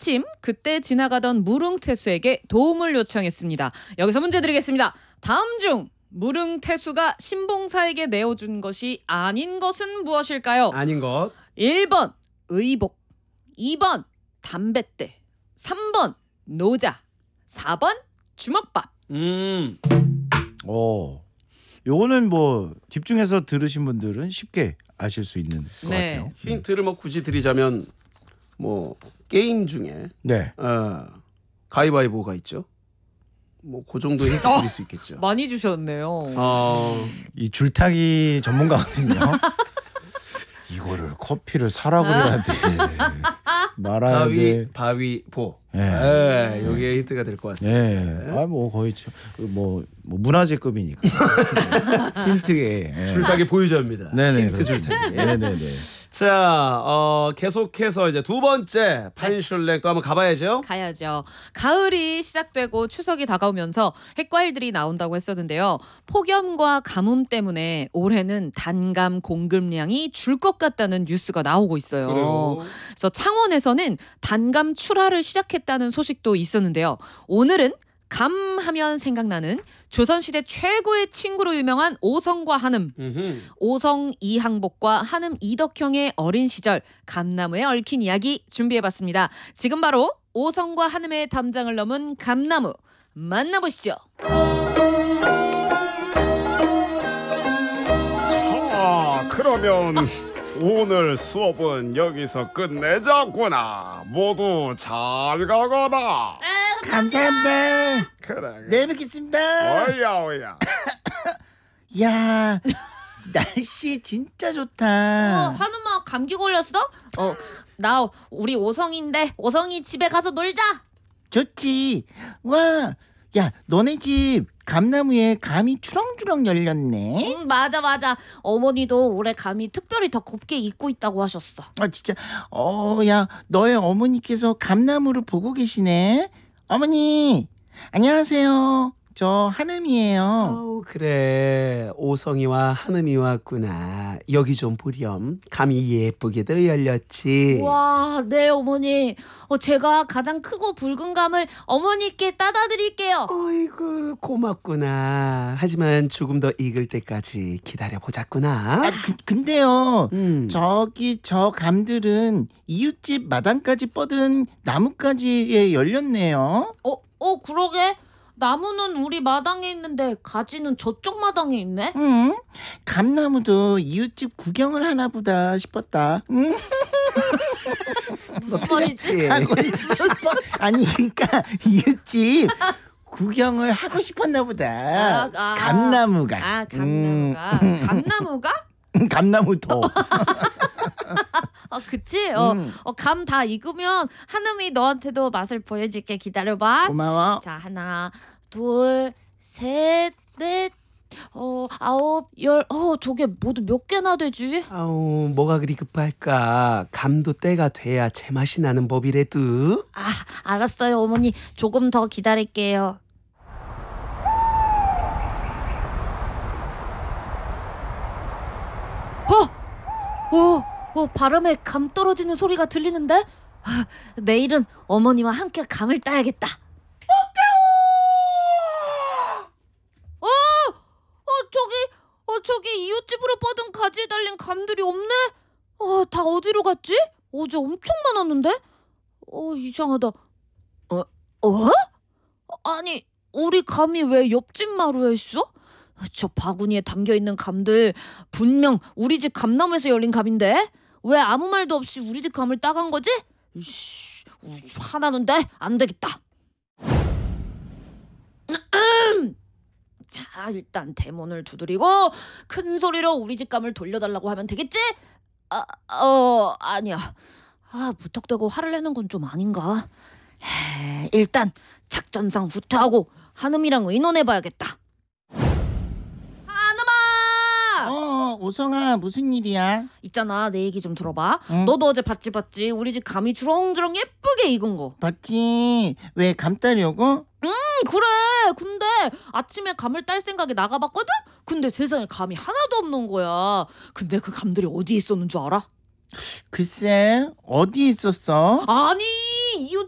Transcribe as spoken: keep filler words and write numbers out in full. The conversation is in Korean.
마침 그때 지나가던 무릉태수에게 도움을 요청했습니다. 여기서 문제 드리겠습니다. 다음 중 무릉태수가 신봉사에게 내어준 것이 아닌 것은 무엇일까요? 아닌 것. 일 번 의복, 이 번 담뱃대, 삼 번 노자, 사 번 주먹밥. 음. 오, 요거는 뭐 집중해서 들으신 분들은 쉽게 아실 수 있는 것 네. 같아요. 힌트를 뭐 굳이 드리자면 뭐 게임 중에 네. 어, 가위바위보가 있죠. 뭐 그 정도 힌트 어. 드릴 수 있겠죠. 많이 주셨네요. 어, 이 줄타기 전문가거든요. 이거를 커피를 사라 그래야 돼. 말아야 가위 돼. 바위보. 예. 예, 이게 힌트가 될 것 같습니다. 예. 아, 뭐 거의 뭐, 뭐 문화재급이니까. 힌트에. 예. 줄타기 보유자입니다. 네네. 힌트 그렇습니다. 줄타기. 네네네. 자, 어, 계속해서 이제 두 번째 판슐랭 또 한번 가봐야죠. 가야죠. 가을이 시작되고 추석이 다가오면서 핵과일들이 나온다고 했었는데요. 폭염과 가뭄 때문에 올해는 단감 공급량이 줄 것 같다는 뉴스가 나오고 있어요. 그래요. 그래서 창원에서는 단감 출하를 시작했다는 소식도 있었는데요. 오늘은 감 하면 생각나는 조선시대 최고의 친구로 유명한 오성과 한음, 음흠. 오성 이항복과 한음 이덕형의 어린 시절 감나무에 얽힌 이야기 준비해봤습니다. 지금 바로 오성과 한음의 담장을 넘은 감나무 만나보시죠. 자, 그러면 오늘 수업은 여기서 끝내자꾸나. 모두 잘 가거라. 감사합니다. 그래. 내일 뵙겠습니다. 오야 오야. 야, 날씨 진짜 어, 좋다. 한음아 감기 걸렸어? 어, 나 우리 오성인데 오성이 집에 가서 놀자. 좋지. 와, 야, 너네 집 감나무에 감이 주렁주렁 열렸네. 응, 맞아 맞아. 어머니도 올해 감이 특별히 더 곱게 익고 있다고 하셨어. 아, 진짜. 어, 야, 너의 어머니께서 감나무를 보고 계시네. 어머니, 안녕하세요. 저 한음이에요. 아우 그래 오성이와 한음이 왔구나. 여기 좀 보렴. 감이 예쁘게도 열렸지. 와, 네 어머니. 어, 제가 가장 크고 붉은 감을 어머니께 따다 드릴게요. 어이구 고맙구나. 하지만 조금 더 익을 때까지 기다려 보자꾸나. 아, 그, 근데요. 음. 저기 저 감들은 이웃집 마당까지 뻗은 나뭇가지에 열렸네요. 어, 어 그러게. 나무는 우리 마당에 있는데 가지는 저쪽 마당에 있네. 응? 감나무도 이웃집 구경을 하나 보다 싶었다. 응? 무슨 말이지? 하고 싶어. 아니 그러니까 이웃집 구경을 하고 싶었나 보다. 아, 아. 감나무가. 아, 감나무가. 감나무가? 음, 감나무 더. 어, 그치? 어, 음. 어, 감 다 익으면 한음이 너한테도 맛을 보여줄게. 기다려봐. 고마워. 자, 하나, 둘, 셋, 넷, 어, 아홉, 열. 어, 저게 모두 몇 개나 되지? 아우 뭐가 그리 급할까. 감도 때가 돼야 제맛이 나는 법이래도. 아, 알았어요, 어머니. 조금 더 기다릴게요. 어, 어, 어, 바람에 감 떨어지는 소리가 들리는데? 아, 내일은 어머니와 함께 감을 따야겠다. 어, 어, 저기, 어, 저기 이웃집으로 뻗은 가지에 달린 감들이 없네. 어, 다 어디로 갔지? 어제 엄청 많았는데? 어, 이상하다. 어, 어? 아니, 우리 감이 왜 옆집 마루에 있어? 저 바구니에 담겨있는 감들 분명 우리 집 감나무에서 열린 감인데 왜 아무 말도 없이 우리 집 감을 따간 거지? 이씨, 화나는데 안 되겠다. 자, 일단 대문을 두드리고 큰 소리로 우리 집 감을 돌려달라고 하면 되겠지? 아, 어, 아니야. 아, 무턱대고 화를 내는 건 좀 아닌가? 에, 일단 작전상 후퇴하고 한음이랑 의논해봐야겠다. 한음아! 어, 오성아 무슨 일이야? 있잖아, 내 얘기 좀 들어봐. 응? 너도 어제 봤지 봤지? 우리 집 감이 주렁주렁 예쁘게 익은 거. 봤지? 왜 감 따려고? 응, 그래. 근데 아침에 감을 딸 생각에 나가봤거든? 근데 세상에 감이 하나도 없는 거야. 근데 그 감들이 어디 있었는 줄 알아? 글쎄 어디 있었어? 아니, 이웃집